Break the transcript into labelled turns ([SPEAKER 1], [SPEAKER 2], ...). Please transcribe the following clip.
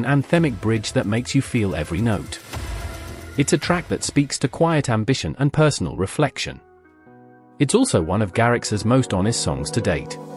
[SPEAKER 1] anthemic bridge that makes you feel every note. It's a track that speaks to quiet ambition and personal reflection. It's also one of Garrix's most honest songs to date.